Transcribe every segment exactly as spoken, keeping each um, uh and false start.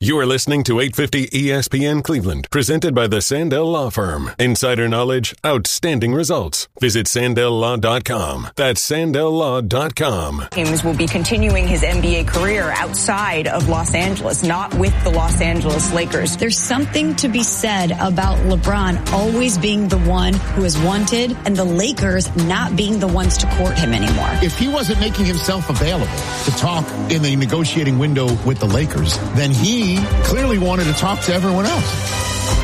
You are listening to eight fifty E S P N Cleveland, presented by the Sandell Law Firm. Insider knowledge, outstanding results. Visit Sandell Law dot com. That's Sandell Law dot com. James will be continuing his N B A career outside of Los Angeles, not with the Los Angeles Lakers. There's something to be said about LeBron always being the one who is wanted and the Lakers not being the ones to court him anymore. If he wasn't making himself available to talk in the negotiating window with the Lakers, then he clearly wanted to talk to everyone else.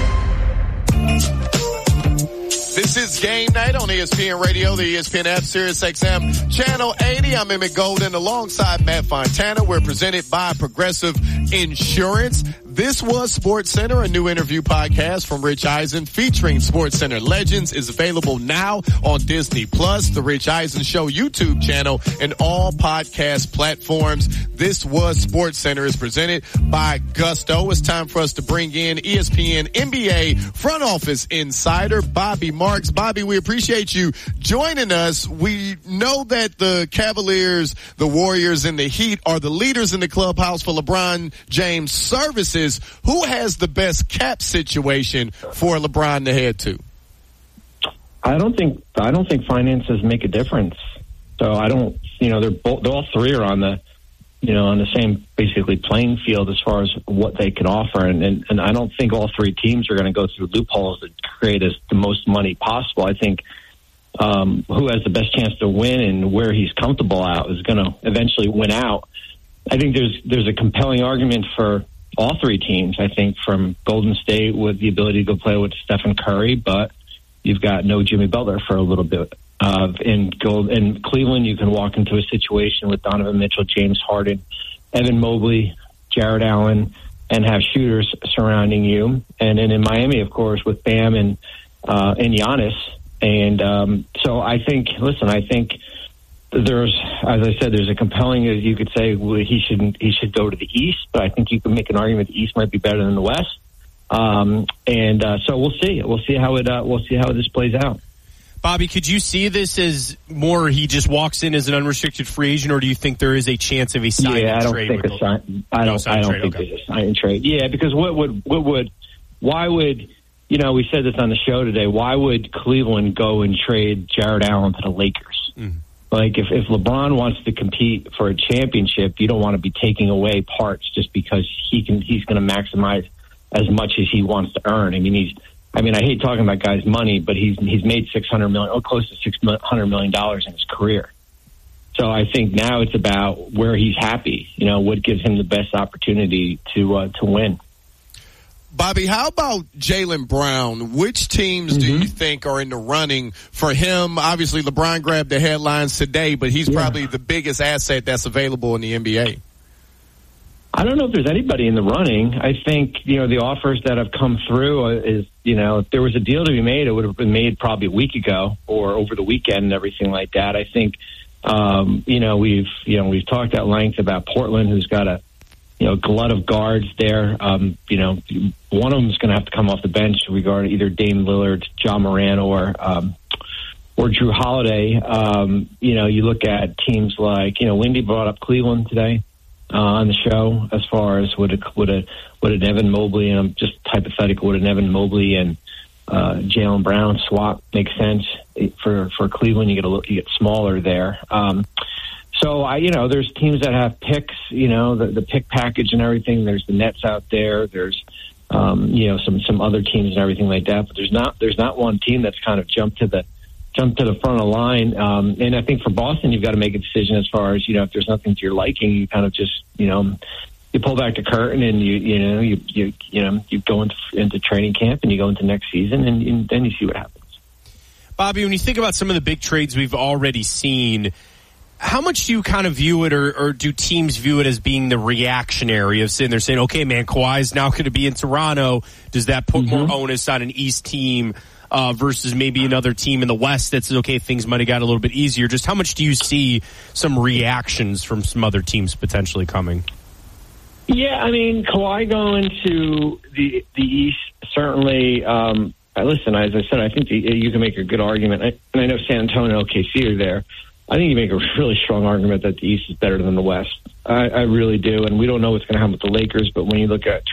This is Game Night on E S P N Radio, the E S P N app, Sirius X M, Channel eighty. I'm Emmett Golden alongside Matt Fontana. We're presented by Progressive Insurance. This was Sports Center, a new interview podcast from Rich Eisen featuring Sports Center legends, is available now on Disney Plus, the Rich Eisen Show YouTube channel, and all podcast platforms. This was Sports Center is presented by Gusto. It's time for us to bring in E S P N N B A front office insider Bobby Marks. Bobby, we appreciate you joining us. We know that the Cavaliers, the Warriors, and the Heat are the leaders in the clubhouse for LeBron James services. Who has the best cap situation for LeBron to head to? I don't think I don't think finances make a difference. So I don't, you know, they're both, they're all three are on the, you know, on the same basically playing field as far as what they can offer, and and, and I don't think all three teams are going to go through loopholes that create us the most money possible. I think um, who has the best chance to win and where he's comfortable out is going to eventually win out. I think there's there's a compelling argument for all three teams. I think from Golden State with the ability to go play with Stephen Curry, but you've got no Jimmy Butler for a little bit. Uh, in Gold in Cleveland, you can walk into a situation with Donovan Mitchell, James Harden, Evan Mobley, Jared Allen, and have shooters surrounding you. And then in Miami, of course, with Bam and uh, and Giannis. And um, so I think, listen, I think. There's, as I said, there's a compelling, as you could say, well, he shouldn't, he should go to the East, but I think you can make an argument the East might be better than the West. Um, and, uh, so we'll see. We'll see how it, uh, we'll see how this plays out. Bobby, could you see this as more he just walks in as an unrestricted free agent, or do you think there is a chance of a sign yeah, and I don't trade? Think a sign, I don't, no I don't trade, think okay. there's a sign and trade. Yeah, because what would, what would, why would, you know, we said this on the show today, why would Cleveland go and trade Jared Allen to the Lakers? Mm-hmm. Like, if, if LeBron wants to compete for a championship, you don't want to be taking away parts just because he can. He's going to maximize as much as he wants to earn. I mean, he's. I mean, I hate talking about guys' money, but he's he's made six hundred million, or close to six hundred million dollars in his career. So I think now it's about where he's happy. You know, what gives him the best opportunity to uh, to win. Bobby, how about Jaylen Brown? Which teams mm-hmm. do you think are in the running for him? Obviously, LeBron grabbed the headlines today, but he's yeah. probably the biggest asset that's available in the N B A. I don't know if there's anybody in the running. I think, you know, the offers that have come through is, you know, if there was a deal to be made, it would have been made probably a week ago or over the weekend and everything like that. I think, um, you know, we've, you know, we've talked at length about Portland, who's got a, you know, glut of guards there. Um, you know, one of them is going to have to come off the bench regarding either Dame Lillard, John Moran, or um, or Drew Holiday. Um, you know, you look at teams like, you know, Wendy brought up Cleveland today uh, on the show as far as would a, would a, would an Evan Mobley, and I'm just hypothetical, would an Evan Mobley and uh, Jaylen Brown swap make sense for for Cleveland? You get a little, you get smaller there. Um, So, I, you know, there's teams that have picks, you know, the, the pick package and everything. There's the Nets out there. There's, um, you know, some, some other teams and everything like that. But there's not there's not one team that's kind of jumped to the jumped to the front of the line. Um, and I think for Boston, you've got to make a decision as far as, you know, if there's nothing to your liking, you kind of just, you know, you pull back the curtain and you you know you you you know you go into into training camp and you go into next season and, and then you see what happens. Bobby, when you think about some of the big trades we've already seen, how much do you kind of view it, or, or do teams view it as being the reactionary of sitting there saying, okay, man, Kawhi's now going to be in Toronto. Does that put mm-hmm. more onus on an East team uh, versus maybe another team in the West that says, okay, things might have got a little bit easier? Just how much do you see some reactions from some other teams potentially coming? Yeah, I mean, Kawhi going to the the East, certainly, um, listen, as I said, I think the, you can make a good argument. I, and I know San Antonio and O K C are there. I think you make a really strong argument that the East is better than the West. I, I really do. And we don't know what's going to happen with the Lakers, but when you look at